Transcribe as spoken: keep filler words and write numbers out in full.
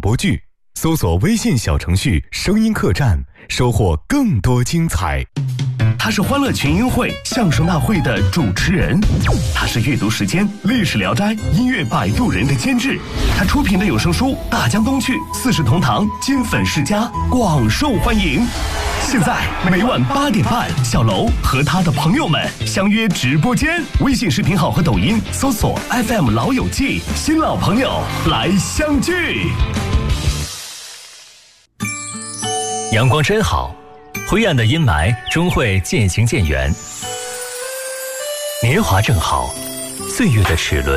播剧，搜索微信小程序声音客栈，收获更多精彩。 他是欢乐群英会相声大会的主持人，他是阅读时间历史聊斋音乐摆渡人的监制，他出品的有声书《大江东去》《四世同堂》《金粉世家》广受欢迎。现在每晚八点半，小楼和他的朋友们相约直播间，微信视频号和抖音搜索 F M 老友记，新老朋友来相聚。 阳光真好，灰暗的阴霾终会渐行渐远。年华正好，岁月的齿轮